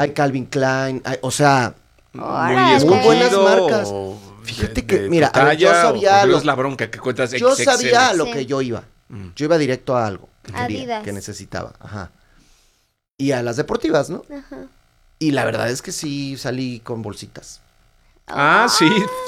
hay Calvin Klein, o sea, muy buenas marcas. Fíjate que, mira, a ver, yo sabía es la bronca que cuentas. Yo sabía a lo Sí. que yo iba. Yo iba directo a algo que quería, Adidas. que necesitaba. Ajá. Y a las deportivas, ¿no? Ajá. Y la verdad es que sí salí con bolsitas. Sí,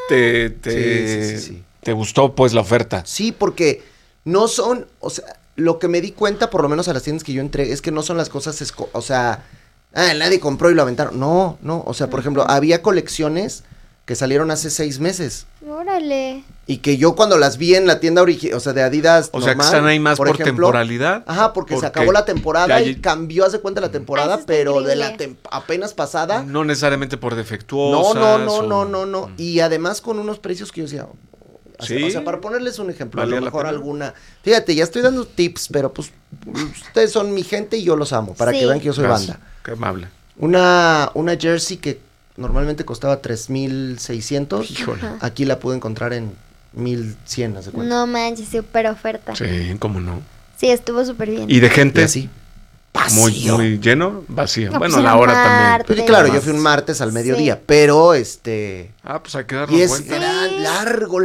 Sí. te gustó pues la oferta. Sí, porque no son, o sea, lo que me di cuenta, por lo menos a las tiendas que yo entré, es que no son las cosas, o sea, nadie compró y lo aventaron. No, o sea, por ejemplo, había colecciones que salieron hace 6 meses. Órale. Y que yo cuando las vi en la tienda original, o sea, de Adidas O sea, normal, que están ahí más por ejemplo, temporalidad. Ajá, porque se acabó la temporada ya- y cambió, hace cuenta la temporada, eso está pero de increíble. la apenas pasada. No necesariamente por defectuosas. No. Y además con unos precios que yo decía. Sí. O sea, para ponerles un ejemplo, Valía a lo la mejor pena. alguna. Fíjate, ya estoy dando tips, pero pues ustedes son mi gente y yo los amo, para Sí. que vean que yo soy Gracias. banda. Qué amable. Una jersey que normalmente costaba 3,600. Híjole. Aquí la pude encontrar en 1,100, haz de cuenta. No manches, súper oferta. Sí, cómo no. Sí, estuvo súper bien. Y de Y gente así. muy, Vacío. muy lleno, vacío. No, Bueno, pues la era hora también. martes. Pues sí, claro, yo fui un martes al mediodía, Sí. pero Pues hay que darnos y es cuenta. largo.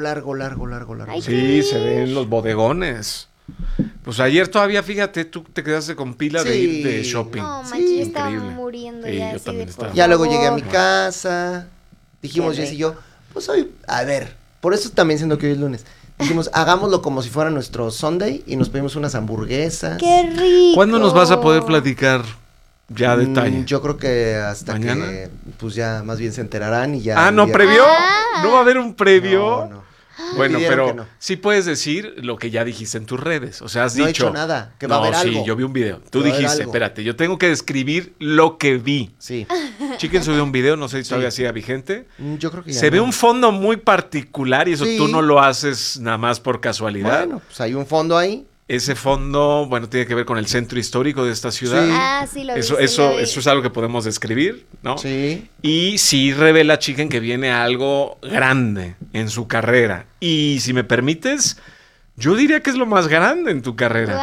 Ay, Sí, se ven los bodegones. Pues ayer todavía, fíjate, tú te quedaste con pila de Sí. ir de shopping. No, Sí, manches, yo estaba increíble. muriendo Sí, ya. yo así también de, estaba. por Ya luego llegué a favor. mi casa, dijimos Qué Jess y yo, pues hoy, a ver, por eso también siendo que hoy es lunes, dijimos, hagámoslo como si fuera nuestro Sunday y nos pedimos unas hamburguesas. ¡Qué rico! ¿Cuándo nos vas a poder platicar ya a detalle? Yo creo que hasta ¿Mañana? que, pues ya más bien se enterarán y ya. ¿No ya- previo? Ah. ¿No va a haber un previo? No. Bueno, Pidieron pero que no. sí puedes decir lo que ya dijiste en tus redes. O sea, has No he dicho. dicho nada, que va a No, haber sí, algo. yo vi un video. Tú Que va a haber dijiste, algo. espérate, yo tengo que describir lo que vi. Sí, Chicken subió un video, no sé si Sí. todavía sigue vigente. yo creo que ya Se ve no. un fondo muy particular y eso Sí. tú no lo haces nada más por casualidad. Bueno, pues hay un fondo ahí. Ese fondo, bueno, tiene que ver con el centro histórico de esta ciudad. Sí. Ah, sí, lo vi. Eso, sí, eso, lo vi. eso es algo que podemos describir, ¿no? Sí. Y sí revela Chicken que viene algo grande en su carrera. Y si me permites, yo diría que es lo más grande en tu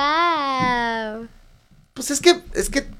carrera. ¡Wow! Pues es que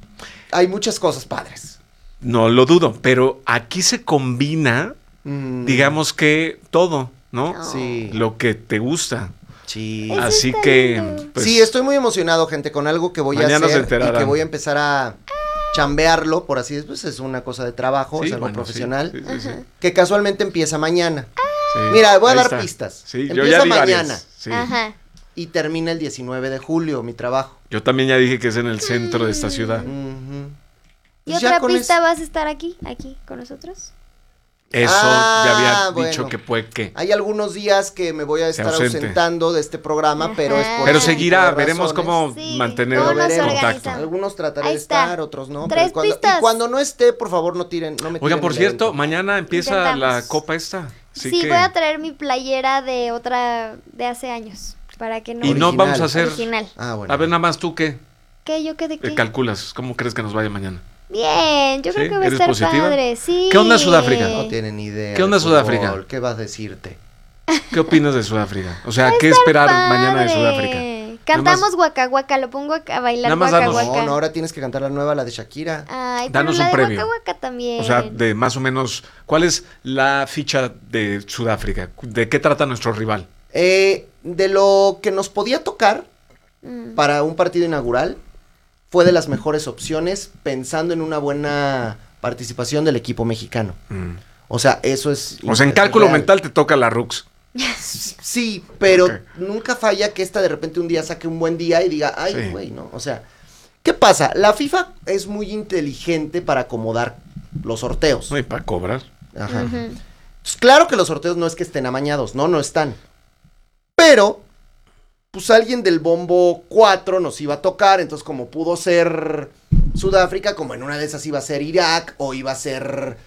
hay muchas cosas padres. No lo dudo, pero aquí se combina, digamos que todo, ¿no? No. Sí. Lo que te gusta. Sí. Eso Así está que, lindo. pues, Sí, estoy muy emocionado, gente, con algo que voy a mañana se hacer y enterarán. que voy a empezar a chambearlo, por así decirlo. Pues es una cosa de trabajo, sí, es algo bueno, profesional, sí, sí. que casualmente empieza mañana. Sí. Mira, voy a Ahí dar está. pistas. Sí, yo Empieza ya di mañana. varias. Sí. Ajá. Y termina el 19 de julio, mi trabajo. Yo también ya dije que es en el centro de esta ciudad. Ujú. ¿Y Pues ya otra con pista eso- vas a estar aquí con nosotros? Eso ya había bueno. dicho que puede que. Hay algunos días que me voy a Se estar ausente. ausentando de este programa, pero es por Pero ese tipo seguirá, de veremos razones. cómo Sí, mantener ¿cómo nos contacto. organizamos? Algunos trataré Ahí de está. estar, otros no. 3 pero cuando, pistas. y cuando no esté, por favor, no me Oigan, tiren por el cierto, evento. mañana empieza Intentamos. la copa esta. Sí, Así que... voy a traer mi playera de otra de hace años para que no Y no Original. vamos a hacer... original. Ah, bueno. A ver, nada más tú, ¿qué? ¿Qué? ¿Yo qué de qué? Calculas? ¿Cómo crees que nos vaya mañana? Bien, yo ¿Sí? creo que va a ¿Eres estar positiva? padre, sí. ¿Qué onda Sudáfrica? No tienen ni idea. ¿Qué onda de fútbol, Sudáfrica? ¿Qué vas a decirte? ¿Qué opinas de Sudáfrica? O sea, Va a ¿qué estar esperar padre. mañana de Sudáfrica? Cantamos Waka Waka, lo pongo a bailar Nada más Waka danos- Waka. No, ahora tienes que cantar la nueva, la de Shakira. Ay, Danos pero la un de previo. Waka Waka también. O sea, de más o menos, ¿cuál es la ficha de Sudáfrica? ¿De qué trata nuestro rival? De lo que nos podía tocar para un partido inaugural, fue de las mejores opciones pensando en una buena participación del equipo mexicano. O sea, eso es... O sea, en es cálculo real. mental te toca la Rux. Sí, pero Ok. nunca falla que esta de repente un día saque un buen día y diga, ay, Sí. güey, ¿no? O sea, ¿qué pasa? La FIFA es muy inteligente para acomodar los sorteos. No, y para cobrar. Ajá. Pues claro que los sorteos no es que estén amañados, no están. Pero, pues alguien del bombo 4 nos iba a tocar, entonces como pudo ser Sudáfrica, como en una de esas iba a ser Irak o iba a ser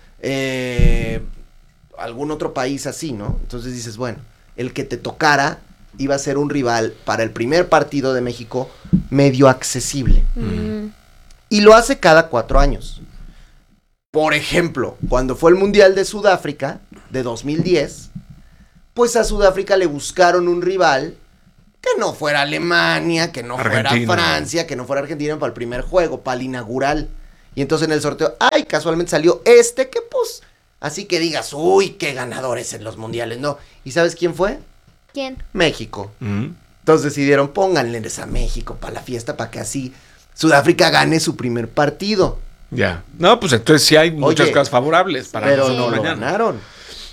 algún otro país así, ¿no? Entonces dices, bueno, el que te tocara iba a ser un rival para el primer partido de México medio accesible. Y lo hace cada 4 años. Por ejemplo, cuando fue el Mundial de Sudáfrica, de 2010, pues a Sudáfrica le buscaron un rival que no fuera Alemania, que no Argentina. fuera Francia, que no fuera Argentina para el primer juego, para el inaugural. Y entonces en el sorteo, ay, casualmente salió este que pues, así que digas, uy, qué ganadores en los mundiales, no. ¿Y sabes quién fue? ¿Quién? México. Entonces decidieron, pónganles a México para la fiesta, para que así Sudáfrica gane su primer partido. Ya. No, pues entonces sí hay muchas cosas favorables para pero nosotros no lo mañana. ganaron.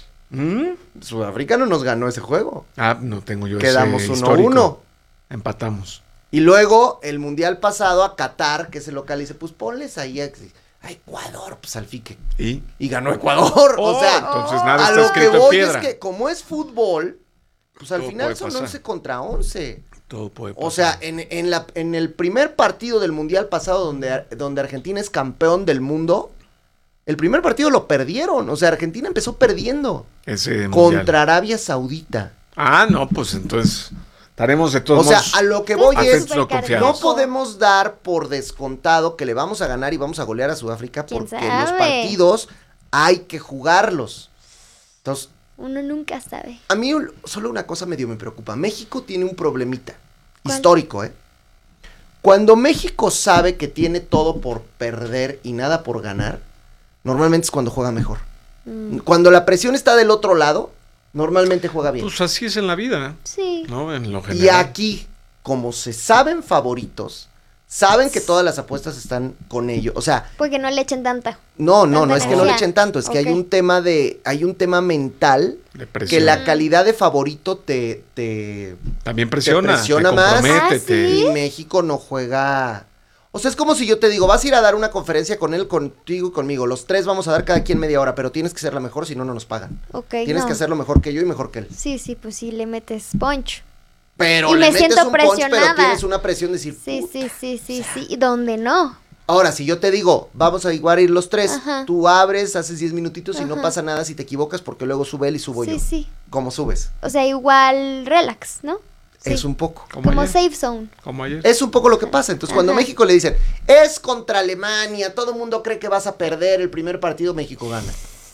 Sudáfrica no nos ganó ese juego. Ah, no tengo yo Quedamos ese 1-1. histórico. Empatamos. Y luego el mundial pasado a Qatar, que es el local, dice, pues ponles ahí a Ecuador, pues al fique. ¿Y? ganó Ecuador. O sea, entonces nada a está lo que escrito en voy piedra. es que como es fútbol, pues al Todo final puede son pasar. 11 contra 11. Todo puede pasar. O sea, en el primer partido del mundial pasado donde Argentina es campeón del mundo, el primer partido lo perdieron. O sea, Argentina empezó perdiendo ese mundial. contra Arabia Saudita. Ah, no, pues entonces estaremos de todos O sea, modos a lo que voy es, atentos, no confiados. no podemos dar por descontado que le vamos a ganar y vamos a golear a Sudáfrica ¿Quién porque sabe? los partidos hay que jugarlos. Entonces, Uno nunca sabe. a mí solo una cosa medio me preocupa. México tiene un problemita ¿Cuál? histórico, ¿eh? Cuando México sabe que tiene todo por perder y nada por ganar, normalmente es cuando juega mejor. Cuando la presión está del otro lado, normalmente juega bien. Pues así es en la vida, Sí. ¿no? En lo Y general. aquí, como se saben favoritos, saben que todas las apuestas están con ellos. O sea, Porque no le echen tanta. no Tanta es que no le energía. echen tanto, es que Ok. hay un tema mental Depresión. que la calidad de favorito te También presiona. presiona te más. compromete, Ah, ¿sí? y México no juega. O sea, es como si yo te digo, vas a ir a dar una conferencia con él, contigo y conmigo. Los tres vamos a dar cada quien media hora, pero tienes que ser la mejor, si no, no nos pagan. Ok, Tienes no. que hacerlo mejor que yo y mejor que él. Sí, pues sí, le metes punch. Pero Y le me metes siento un punch, pero presionada. tienes una presión de decir, Sí. ¿Y dónde no? ahora, si yo te digo, vamos a igual ir los tres, Ajá. tú abres, haces 10 minutitos y no Ajá. pasa nada si te equivocas porque luego sube él y subo yo. Sí. ¿Cómo subes? O sea, igual relax, ¿no? Sí. Es un poco. Como ayer. safe zone. Como ayer. Es un poco lo que pasa. Entonces, cuando Ajá. México le dicen, es contra Alemania, todo el mundo cree que vas a perder el primer partido, México gana.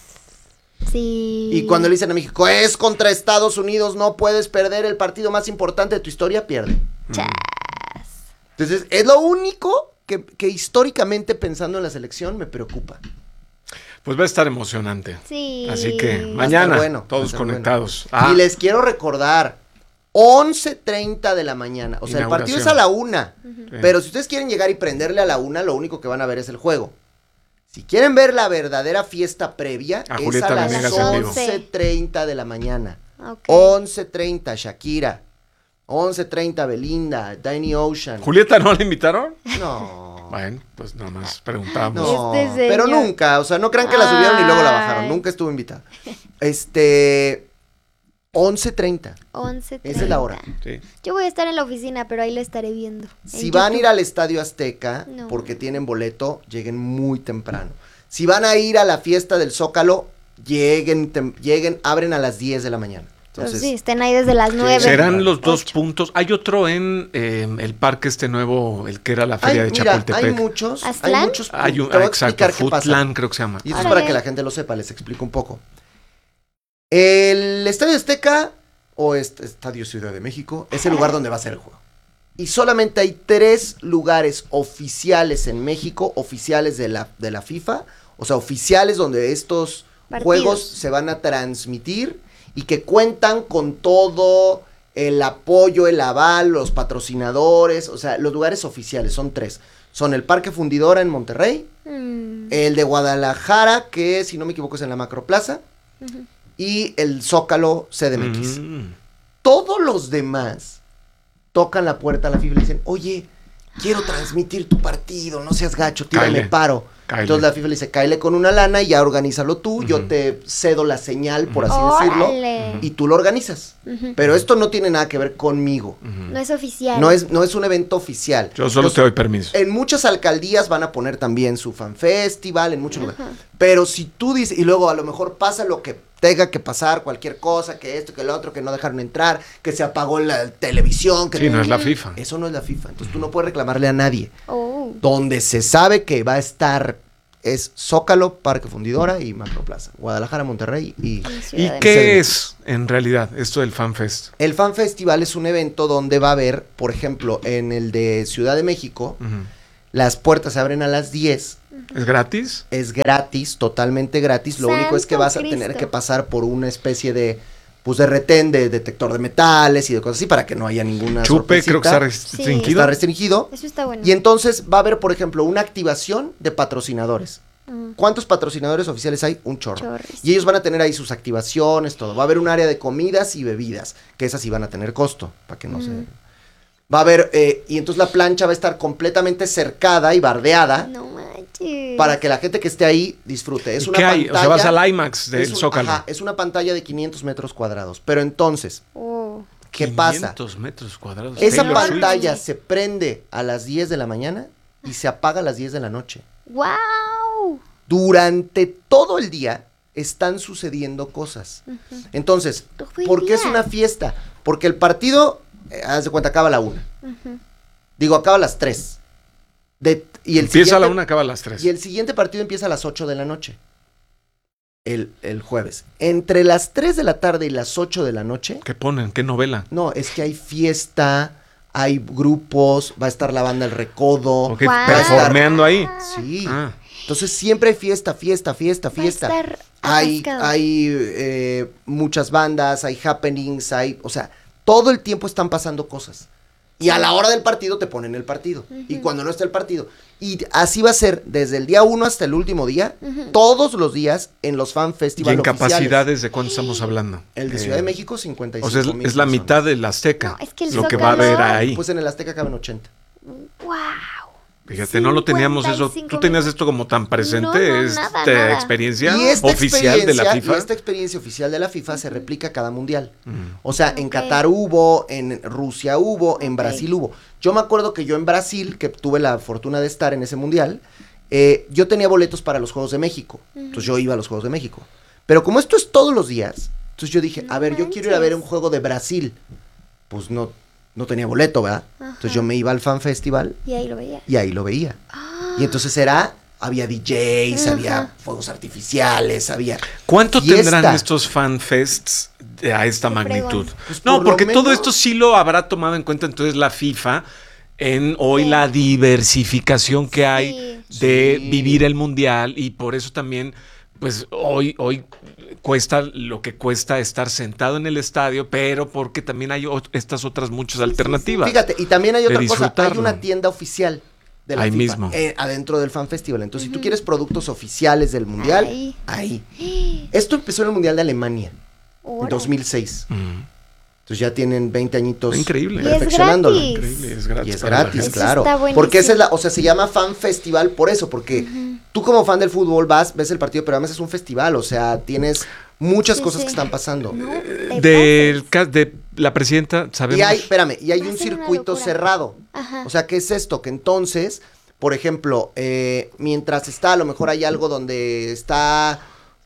Sí. Y cuando le dicen a México, es contra Estados Unidos, no puedes perder el partido más importante de tu historia, pierde. Chas. Entonces, es lo único que históricamente pensando en la selección me preocupa. Pues va a estar emocionante. Sí. Así que Va a estar mañana, bueno, va a todos estar conectados. Y les quiero recordar, 11:30 de la mañana. O sea, el partido es a la 1. Sí. Pero si ustedes quieren llegar y prenderle a la 1, lo único que van a ver es el juego. Si quieren ver la verdadera fiesta previa, A es Julieta a las Venegas en vivo. 11:30 de la mañana. Ok. 11:30 Shakira. 11:30 Belinda, Danny Ocean. ¿Julieta no la invitaron? No. Bueno, pues nada más preguntamos. No, Este señor. pero nunca, o sea, no crean que la subieron y luego la bajaron, Ay. nunca estuvo invitada. 11:30. 11:30. Esa es la hora. Sí. Yo voy a estar en la oficina, pero ahí lo estaré viendo. Si En van a ir YouTube. al Estadio Azteca, No. porque tienen boleto, lleguen muy temprano. Si van a ir a la fiesta del Zócalo, lleguen, abren a las 10 de la mañana. Pues Entonces, sí, estén ahí desde las 9. Serán los dos 8. puntos. Hay otro en el parque nuevo, el que era la feria de mira, Chapultepec. hay muchos ¿Aztlán? Hay un, te voy a exacto, explicar qué pasa. Futlán creo que se llama. Y esto es Órale. para que la gente lo sepa, les explico un poco. El Estadio Azteca, o Estadio Ciudad de México, es el lugar donde va a ser el juego. Y solamente hay 3 lugares oficiales en México, oficiales de la FIFA, o sea, oficiales donde estos Partidos. juegos se van a transmitir y que cuentan con todo el apoyo, el aval, los patrocinadores, o sea, los lugares oficiales, son 3. Son el Parque Fundidora en Monterrey, el de Guadalajara, que si no me equivoco es en la Macroplaza, y el Zócalo CDMX. Todos los demás tocan la puerta a la FIFA y le dicen, oye, quiero transmitir tu partido, no seas gacho, tírame Cáele. paro. Cáele. Entonces la FIFA le dice, cáele con una lana y ya organízalo tú, yo te cedo la señal, por así decirlo, Órale. y tú lo organizas. Ujú. Pero esto no tiene nada que ver conmigo. No es oficial. No es un evento oficial. Yo solo Entonces, te doy permiso. en muchas alcaldías van a poner también su fan festival, en muchos lugares. Pero si tú dices, y luego a lo mejor pasa lo que tenga que pasar, cualquier cosa, que esto, que lo otro, que no dejaron entrar, que se apagó la televisión, que Sí, no es la FIFA. eso no es la FIFA. Entonces tú no puedes reclamarle a nadie. Oh. Donde se sabe que va a estar es Zócalo, Parque Fundidora y Macroplaza. Guadalajara, Monterrey y... ¿Y qué es en realidad esto del FanFest? El Fan Festival es un evento donde va a haber, por ejemplo, en el de Ciudad de México, las puertas se abren a las 10 ¿Es gratis? Es gratis, totalmente gratis. Lo único es que Santo vas a Cristo. tener que pasar por una especie de retén, de detector de metales y de cosas así para que no haya ninguna Chupe, creo que está sorpresita. restringido. Está restringido. Eso está bueno. Y entonces va a haber, por ejemplo, una activación de patrocinadores. ¿Cuántos patrocinadores oficiales hay? Un chorro. Chorris. Y ellos van a tener ahí sus activaciones, todo. Va a haber un área de comidas y bebidas, que esas sí van a tener costo, para que no se... Va a haber, y entonces la plancha va a estar completamente cercada y bardeada No manches. para que la gente que esté ahí disfrute. Es ¿Y una qué pantalla... hay? O sea, vas al IMAX del es un- Zócalo. ajá, es una pantalla de 500 metros cuadrados. Pero entonces, Oh. ¿qué pasa? 500 metros cuadrados. Esa Taylor Swift. pantalla se prende a las 10 de la mañana y se apaga a las 10 de la noche. ¡Wow! Durante todo el día están sucediendo cosas. Entonces, Todo el ¿por qué es día. una fiesta? Porque el partido, haz de cuenta, acaba a la 1. Digo, acaba a las 3. Y el Empieza a la siguiente- 1, acaba a las 3. Y el siguiente partido empieza a las 8 de la noche. El jueves. Entre las 3 de la tarde y las 8 de la noche, ¿Qué ponen? ¿Qué novela? no, es que hay fiesta, hay grupos, va a estar la banda El Recodo. Ok, Guau. performeando ahí. Sí. Ah. Entonces siempre hay fiesta, fiesta, fiesta, Va a fiesta. estar Hay, atascado. hay muchas bandas, hay happenings, o sea, todo el tiempo están pasando cosas. Y a la hora del partido te ponen el partido. Y cuando no está el partido. Y así va a ser desde el día 1 hasta el último día, todos los días en los fan ¿Y festivals en oficiales. capacidades de cuánto estamos hablando? El de Ciudad de México, 55 O sea, es la personas. mitad del Azteca. No, es que el lo que va a haber Zócalo- ahí. Pues en el Azteca caben 80. ¡Wow! Fíjate, no lo teníamos eso. 55 ¿Tú tenías esto como tan presente? No, no, esta nada. experiencia Y esta oficial de la experiencia- FIFA. y esta experiencia oficial de la FIFA se replica cada mundial. Mm. O sea, en Ok. Qatar hubo, en Rusia hubo, en Ok. Brasil hubo. Yo me acuerdo que yo en Brasil, que tuve la fortuna de estar en ese mundial, yo tenía boletos para los Juegos de México. Entonces yo iba a los Juegos de México. Pero como esto es todos los días, entonces yo dije, No a ver, yo quiero ir a ver un manches. juego de Brasil. Pues no tenía boleto, ¿verdad? Entonces yo me iba al Fan Festival Y ahí lo veía. y ahí lo veía. Y entonces había DJs, había fuegos artificiales, había... ¿Cuánto fiesta. tendrán estos fanfests a esta Qué magnitud? fregón. Pues No, por lo porque todo menos- esto sí lo habrá tomado en cuenta entonces la FIFA en hoy Sí. la diversificación que hay de Sí. vivir el mundial y por eso también pues hoy cuesta lo que cuesta estar sentado en el estadio, pero porque también hay estas otras muchas alternativas. Fíjate, y también hay de otra cosa, hay disfrutarlo. una tienda oficial de la Ahí FIFA, mismo. adentro del Fan Festival. Entonces, si tú quieres productos oficiales del Mundial, ahí. Esto empezó en el Mundial de Alemania, en Órale. 2006. Mm. Entonces ya tienen 20 añitos Increíble. Y es perfeccionándolo. gratis. Increíble, es gratis. Y es para la gratis, gente. Eso claro. está Porque esa es buenísimo. o sea, se llama Fan Festival por eso, porque tú como fan del fútbol ves el partido, pero además es un festival, o sea, tienes muchas Sí, cosas sí. que están pasando. No, te Del pases. de la presidenta, sabemos. Y hay, espérame, y hay Va a un ser una circuito locura. cerrado. Ajá. O sea, ¿qué es esto? Que entonces, por ejemplo, mientras está, a lo mejor hay algo donde está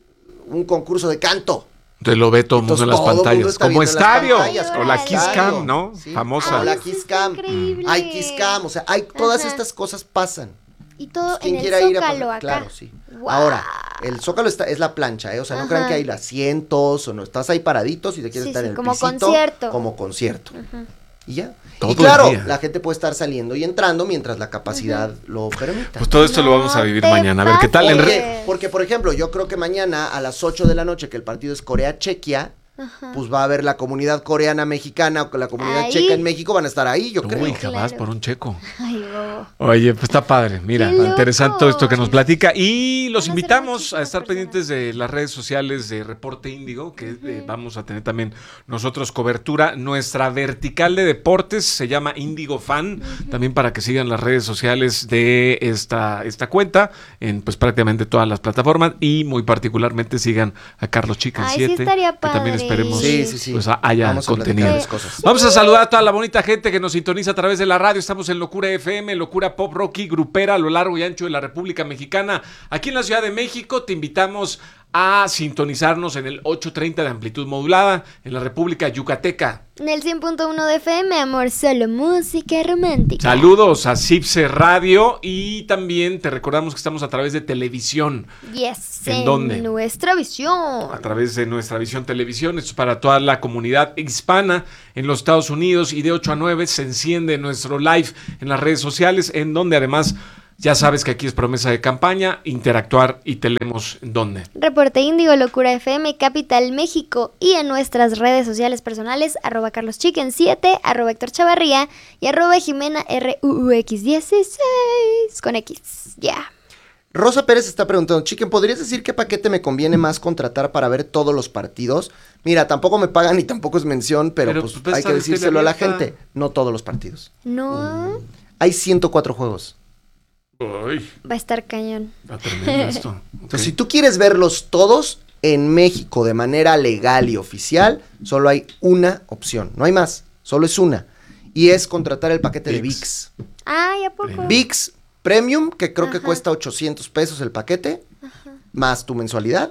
un concurso de canto. Te lo ve todo el mundo en las Entonces, todo el mundo pantallas. está Como viendo en las estadio. pantallas, O la como Kiss estadio. Cam, ¿no? Sí. Famosa. O la Ay, Kiss eso está Cam. increíble. Hay Kiss Cam, o sea, todas Ajá. estas cosas pasan. Y todo Quien en el quiera ir a Zócalo pasar, acá. claro, sí. Guau. Ahora, el Zócalo es la plancha, ¿eh? O sea, no Ajá. crean que hay asientos o no. Estás ahí paraditos y te quieres Sí, estar sí, en el como pisito, concierto. como concierto. Y ya. Todo y el claro, día. la gente puede estar saliendo y entrando mientras la capacidad lo permita. Pues todo esto lo vamos a No vivir te mañana. A ver qué tal. En pases. re- Porque, por ejemplo, yo creo que mañana a las 8 de la noche, que el partido es Corea-Chequia, pues va a haber la comunidad coreana mexicana o la comunidad Ahí. checa en México, van a estar ahí, yo creo. Uy, Claro. jamás por un checo. Ay, bobo. Oye, pues está padre. Mira, ¡Qué loco! interesante todo esto que nos platica. Y los Van a ser invitamos a muchísimas estar personas. pendientes de las redes sociales de Reporte Índigo, que vamos a tener también nosotros cobertura. Nuestra vertical de deportes se llama Índigo Fan, también para que sigan las redes sociales de esta cuenta en pues prácticamente todas las plataformas y muy particularmente sigan a Carlos Chica Ay, sí 7, estaría que también padre. esperemos Sí, sí, sí. pues haya Vamos a contenido. platicarles cosas. Vamos a saludar a toda la bonita gente que nos sintoniza a través de la radio. Estamos en Locura FM, Locura Pop Rocky, grupera a lo largo y ancho de la República Mexicana. Aquí en la Ciudad de México te invitamos a sintonizarnos en el 830 de amplitud modulada en la República Yucateca. En el 100.1 de FM, amor, solo música romántica. Saludos a Cipse Radio y también te recordamos que estamos a través de televisión. Yes, ¿En dónde? nuestra visión. A través de nuestra visión televisión, esto es para toda la comunidad hispana en los Estados Unidos y de 8 a 9 se enciende nuestro live en las redes sociales en donde además Ya sabes que aquí es promesa de campaña, interactuar y te leemos en dónde. Reporte Índigo, Locura FM, Capital México y en nuestras redes sociales personales, @carloschicken7, @Héctor Chavarría y @Jimena RUUX16 con X. Ya. Rosa Pérez está preguntando, Chicken, ¿podrías decir qué paquete me conviene más contratar para ver todos los partidos? Mira, tampoco me pagan y tampoco es mención, pero pues hay que decírselo a la gente. No todos los partidos. No. Hay 104 juegos. Uy, Va a estar cañón. va tremendo esto. Entonces, si tú quieres verlos todos en México de manera legal y oficial, solo hay una opción. No hay más, solo es una. Y es contratar el paquete de ViX. Ay, ¿a poco? ViX Premium, que creo que Ajá. cuesta 800 pesos el paquete, más tu mensualidad,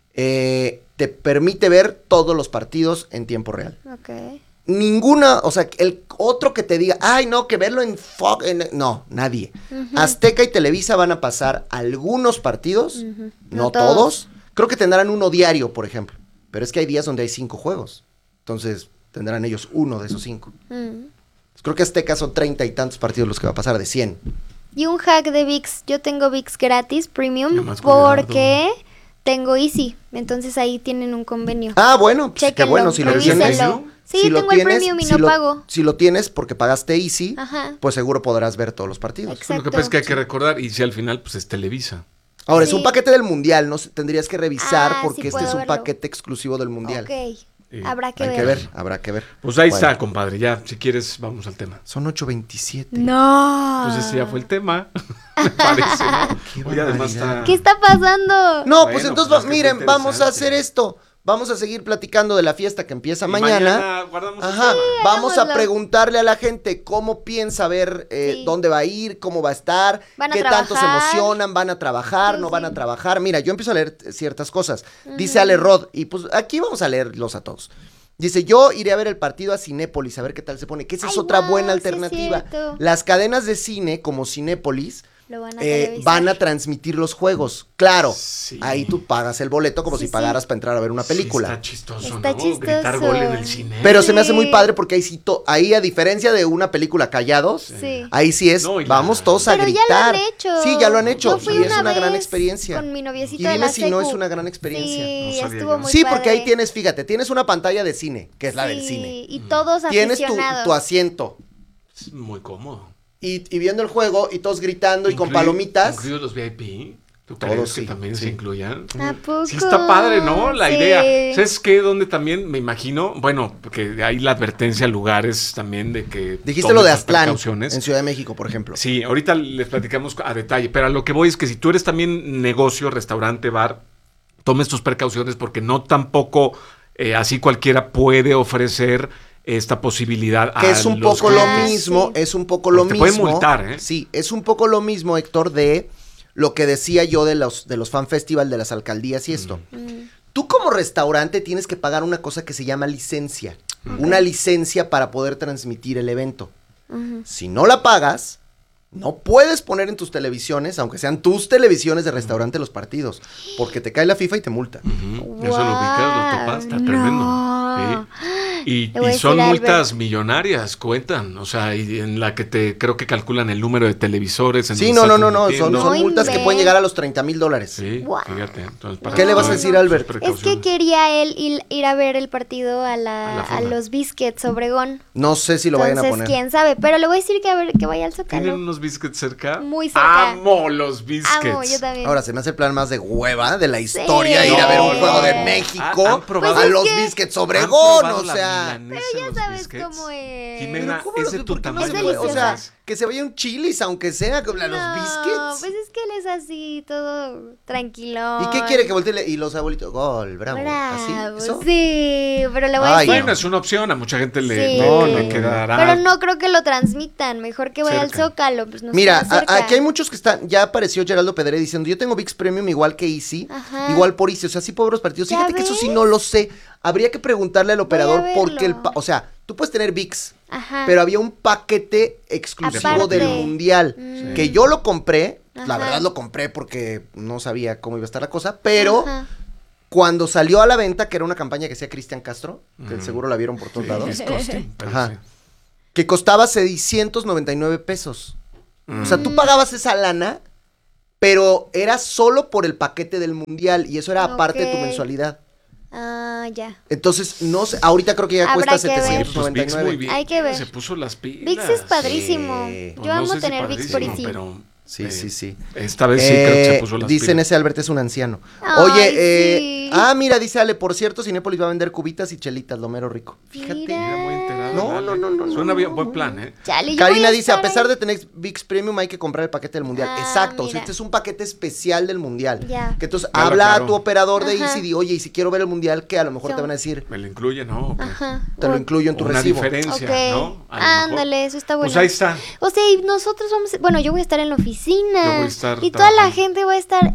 te permite ver todos los partidos en tiempo real. Ok. Ninguna, o sea, el otro que te diga, ay, no, que verlo en Fox, no, nadie. Azteca y Televisa van a pasar algunos partidos, Ujú. no todos. Creo que tendrán uno diario, por ejemplo. Pero es que hay días donde hay 5 juegos. Entonces, tendrán ellos uno de esos 5. Mm. Creo que Azteca son 30 y tantos partidos los que va a pasar de 100. Y un hack de ViX. Yo tengo ViX gratis, Ya premium, más porque tengo Easy. Entonces ahí tienen un convenio. Ah, bueno, pues qué Chéquenlo, bueno. Si lo revísenlo. tienes, revísenlo. Sí, si lo tengo el premium y si no lo- pago. Si lo tienes porque pagaste Easy, Ajá. pues seguro podrás ver todos los partidos. Lo que Exacto. pasa es que hay que recordar, y si al final, pues es Televisa. Ahora, es Sí. un paquete del Mundial, no sé, tendrías que revisar Ah, porque sí este puedo es un verlo. paquete exclusivo del Mundial. Ok. Sí. Habrá que Hay ver. que ver, habrá que ver. Pues ahí Bueno. está, compadre. Ya, si quieres, vamos al tema. Son 8:27. No. Pues ese ya fue el tema. Me parece, ¿no? Qué Oye, además barbaridad. está... ¿Qué está pasando? No, Bueno, pues entonces, pues es que miren, fue vamos a interesante. hacer esto. Vamos a seguir platicando de la fiesta que empieza Y mañana. guardamos Ajá, el tema. vamos a hagámoslo. preguntarle a la gente cómo piensa ver Sí. dónde va a ir, cómo va a estar, ¿Van a qué tanto se trabajar? emocionan, van a trabajar, Sí, no sí. van a trabajar. Mira, yo empiezo a leer ciertas cosas. Dice Ale Rod, y pues aquí vamos a leerlos a todos. Dice, yo iré a ver el partido a Cinépolis, a ver qué tal se pone, que esa es Ay, otra guau, buena sí es alternativa. cierto. Las cadenas de cine como Cinépolis Lo van a van a transmitir los juegos. Claro, Sí. ahí tú pagas el boleto como Sí, si pagaras sí. para entrar a ver una película. Sí, está chistoso, Está ¿no? chistoso. Gritar gol en el cine. Pero se me hace muy Sí. padre porque ahí sí, ahí a diferencia de una película callados, Sí. ahí sí es, No, y vamos la- todos a Pero gritar. ya lo han hecho. Sí, ya lo han hecho Yo fui y es una vez gran experiencia. Con mi noviecito Y de dime la si no secu. es una gran experiencia. Sí, No sabía estuvo yo. muy Sí, padre. porque ahí tienes, fíjate, tienes una pantalla de cine, que es la del Sí, cine. y todos Tienes aficionados. tu asiento Es muy cómodo. y viendo el juego y todos gritando y con Incluye- palomitas. Incluidos los VIP. ¿Tú Todos crees sí, que también sí. se incluyan? ¿A poco? Sí está padre, ¿no? La Sí. idea. ¿Sabes qué? Donde también me imagino, bueno, porque hay la advertencia a lugares también de que Dijiste tomen lo de sus Aztlán, precauciones. en Ciudad de México, por ejemplo. Sí, ahorita les platicamos a detalle, pero a lo que voy es que si tú eres también negocio, restaurante, bar, tomes tus precauciones porque no tampoco así cualquiera puede ofrecer esta posibilidad Que a es un los poco lo Ah, mismo, sí. es un poco lo Porque te mismo. pueden multar, ¿eh? Sí, es un poco lo mismo, Héctor, de lo que decía yo de los fan festival de las alcaldías y esto. Mm. Tú como restaurante tienes que pagar una cosa que se llama licencia. Una licencia para poder transmitir el evento. Ujú. Si no la pagas, no puedes poner en tus televisiones, aunque sean tus televisiones de restaurante, los partidos. Porque te cae la FIFA y te multa. Ujú, eso lo ubicas, lo topas, está tremendo. No. Sí. Y, Le voy a y son decir a Albert. multas millonarias, cuentan. O sea, y en la que creo que calculan el número de televisores. en Sí, donde no, está no, son transmitiendo. No multas que pueden inventes. llegar a los $30,000. Sí, Guau. fíjate. Entonces, para ¿Qué le vas a que decir, tomen Albert? sus Es que precauciones. quería él ir a ver el partido a la fonda. los Biscuits Obregón. No sé si lo vayan a Entonces, poner. quién sabe. Pero le voy a decir que a ver que vaya al ¿Tienen Zócalo. unos biscuits cerca? Muy cerca. Amo los biscuits. Amo, yo también. Ahora se me hace el plan más de hueva de la historia ir a ver un No, juego de no. México ¿Han probado? a Pues es los que- biscuits ¿Han Obregón, probado o la sea. milanesa Pero en ya los sabes biscuits? cómo es. Jimena, ¿Cómo es los- de por tu qué no tamaño. se Es puede? O sea, deliciosa. que se vaya un chilis, aunque sea, con los biscuits. Pues es que él es así, todo tranquilo. ¿Y qué quiere que voltee y los abuelitos? Gol, bravo. ¿Así? Bravo, ¿Eso? sí, pero le voy a Ay, decir. Bueno, es una opción. A mucha gente le, Sí. le- No, le no, quedará. Pero no creo que lo transmitan. Mejor que vaya Cerca. al Zócalo. Pues nos Mira, queda cerca. aquí hay muchos que están, ya apareció Geraldo Pedré diciendo, yo tengo ViX Premium igual que Easy, Ajá. igual por Easy, o sea, sí puedo ver los partidos. ¿Ya Fíjate que eso sí ves? no lo sé. Habría que preguntarle al operador verlo. porque o sea, tú puedes tener ViX, Ajá. pero había un paquete exclusivo Aparte. del Mundial, Mm. que yo lo compré, la Ajá. verdad lo compré porque no sabía cómo iba a estar la cosa, pero Ajá. cuando salió a la venta, que era una campaña que hacía Cristian Castro, que seguro la vieron por todos lados, Es costing, pero Ajá. sí. que costaba 699 pesos. O sea, tú pagabas esa lana, pero era solo por el paquete del mundial y eso era aparte de tu mensualidad. Ah, ya. Entonces, no sé, ahorita creo que ya cuesta que ver. 799. Pues muy bien. Hay que ver. Se puso las pilas. ViX es padrísimo. Sí. Yo Pues no amo sé si tener ViX por padrísimo, easy. pero Sí. esta vez sí creo que se puso las Dicen pilas. ese Albert es un anciano. Ay, Oye, sí. mira, dice Ale, por cierto, Cinépolis va a vender cubitas y chelitas, lo mero rico. Fíjate. Mira. Muy enterado. No, dale. no. Suena bien, buen plan, ¿eh? Chale, yo Karina voy dice, a estar pesar ahí. de tener ViX Premium hay que comprar el paquete del mundial. Ah, Exacto, o sea, mira. este es un paquete especial del mundial. Ya. Que entonces Ya lo habla a aclaró. tu operador de Ajá. Easy y di, oye, y si quiero ver el mundial, que a lo mejor Yo. te van a decir, ¿Me lo incluye, no? ¿O qué? Ajá. te lo incluyo en tu Una recibo. diferencia, Ok. ¿no? A lo mejor. Ándale, eso está bueno. Pues ahí está. O sea, y nosotros vamos, bueno, yo voy a estar en la oficina. Yo voy a estar y toda la trabajando. gente va a estar,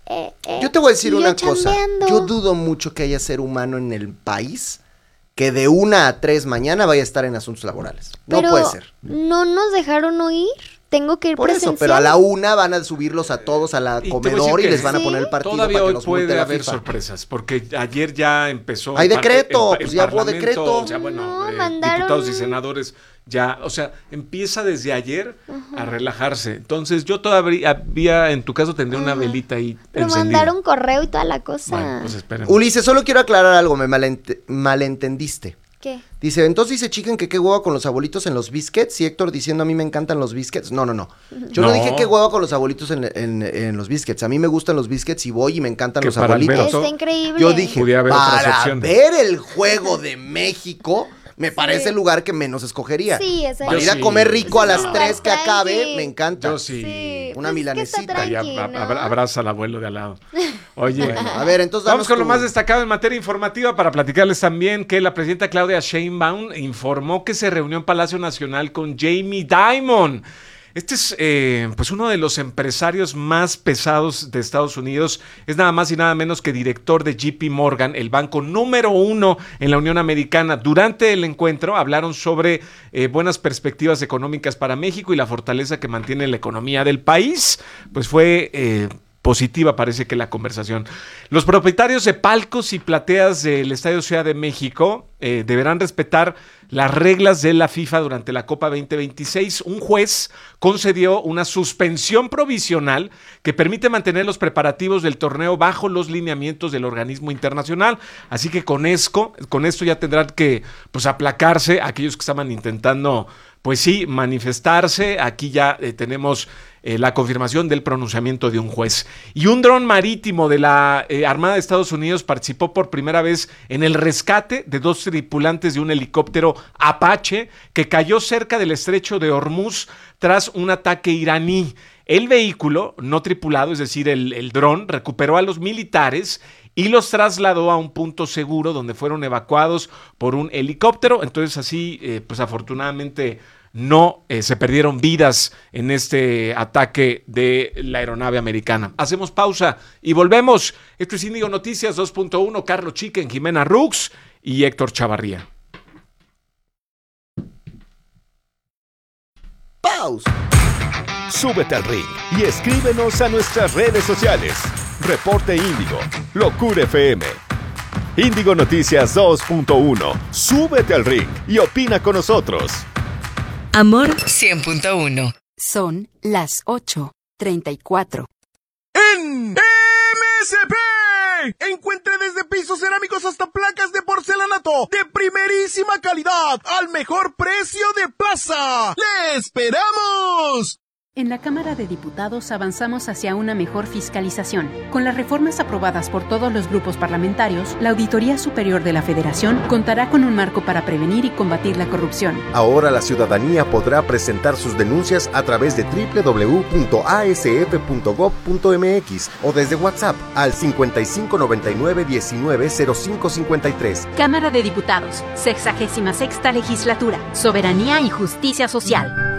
Yo te voy a decir y yo una cosa. chambeando. Yo dudo mucho que haya ser humano en el país que de 1 a 3 mañana vaya a estar en asuntos laborales. No Pero puede ser. no nos dejaron oír. Tengo que ir Por eso, presencial. pero a la 1 van a subirlos a todos a la Y te voy a decir comedor y que les van a sí. poner el partido Todavía para que hoy los multe puede la haber FIFA. sorpresas, porque ayer ya empezó... Hay decreto, el pues ya hubo Parlamento, decreto. O sea, bueno, No, mandaron- diputados y senadores ya, o sea, empieza desde ayer a relajarse. Entonces yo todavía había, en tu caso, tendría una velita ahí Pero encendida. mandaron correo y toda la cosa. Bueno, pues esperemos. Ulises, solo quiero aclarar algo, me malentendiste. ¿Qué? Dice, entonces dice Chicken que qué hueva con los abuelitos en los biscuits y Héctor diciendo a mí me encantan los biscuits. No. Yo no No. dije qué hueva con los abuelitos en los biscuits. A mí me gustan los biscuits y voy y me encantan Que los para abuelitos. Alberto- Está increíble. Yo dije, Pudiera haber otras para opciones. ver el juego de México, me parece el lugar que menos escogería. Sí, esa Para Yo ir a sí. comer rico a Es las un lugar 3 que acabe, tranqui. me encanta. Yo sí. Sí, Una pues es que está milanesita. Y tranqui, ¿no? abraza al abuelo de al lado. Oye, Bueno, a ver, entonces vamos con lo tu- más destacado en materia informativa para platicarles también que la presidenta Claudia Sheinbaum informó que se reunió en Palacio Nacional con Jamie Dimon. Este es pues uno de los empresarios más pesados de Estados Unidos. Es nada más y nada menos que director de JP Morgan, el banco número 1 en la Unión Americana. Durante el encuentro hablaron sobre buenas perspectivas económicas para México y la fortaleza que mantiene la economía del país. Pues fue... positiva parece que la conversación. Los propietarios de palcos y plateas del Estadio Ciudad de México deberán respetar las reglas de la FIFA durante la Copa 2026. Un juez concedió una suspensión provisional que permite mantener los preparativos del torneo bajo los lineamientos del organismo internacional. Así que con esto ya tendrán que pues aplacarse aquellos que estaban intentando pues sí, manifestarse. Aquí ya tenemos la confirmación del pronunciamiento de un juez. Y un dron marítimo de la Armada de Estados Unidos participó por primera vez en el rescate de 2 tripulantes de un helicóptero Apache que cayó cerca del estrecho de Hormuz tras un ataque iraní. El vehículo no tripulado, es decir, el dron, recuperó a los militares y los trasladó a un punto seguro donde fueron evacuados por un helicóptero. Entonces así, pues afortunadamente no se perdieron vidas en este ataque de la aeronave americana. Hacemos pausa y volvemos. Esto es Índigo Noticias 2.1, Carlos Chicken, Jimena Rux y Héctor Chavarría. Pausa. Súbete al ring y escríbenos a nuestras redes sociales. Reporte Índigo, Locura FM. Índigo Noticias 2.1. Súbete al ring y opina con nosotros. Amor 100.1. son las 8:34. En MSP. Encuentre desde pisos cerámicos hasta placas de porcelanato de primerísima calidad al mejor precio de plaza. ¡Le esperamos! En la Cámara de Diputados avanzamos hacia una mejor fiscalización. Con las reformas aprobadas por todos los grupos parlamentarios, la Auditoría Superior de la Federación contará con un marco para prevenir y combatir la corrupción. Ahora la ciudadanía podrá presentar sus denuncias a través de www.asf.gov.mx o desde WhatsApp al 5599-190553. Cámara de Diputados, 66ª Legislatura, Soberanía y Justicia Social.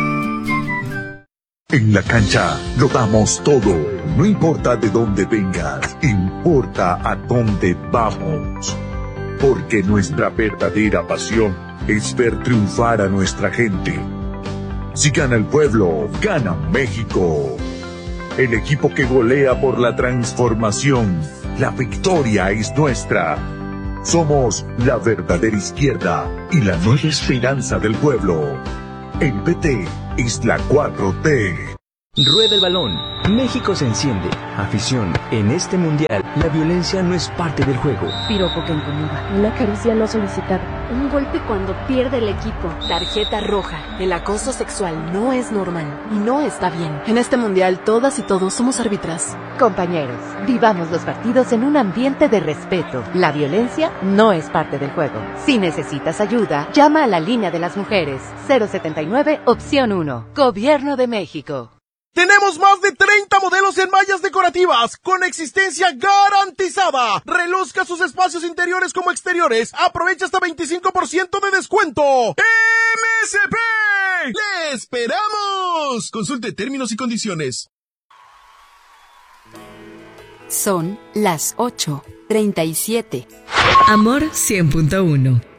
En la cancha lo damos todo. No importa de dónde vengas, importa a dónde vamos. Porque nuestra verdadera pasión es ver triunfar a nuestra gente. Si gana el pueblo, gana México. El equipo que golea por la transformación. La victoria es nuestra. Somos la verdadera izquierda y la nueva esperanza del pueblo. El PT es la 4T. Rueda el balón. México se enciende. Afición, en este mundial, la violencia no es parte del juego. Piropo que incomoda. Una caricia no solicitada. Un golpe cuando pierde el equipo. Tarjeta roja. El acoso sexual no es normal y no está bien. En este mundial, todas y todos somos árbitras. Compañeros, vivamos los partidos en un ambiente de respeto. La violencia no es parte del juego. Si necesitas ayuda, llama a la línea de las mujeres. 079, opción 1. Gobierno de México. Tenemos más de 30 modelos en mallas decorativas con existencia garantizada. Reluzca sus espacios interiores como exteriores. Aprovecha hasta 25% de descuento. MSP. ¡Le esperamos! Consulte términos y condiciones. Son las 8:37. Amor 100.1.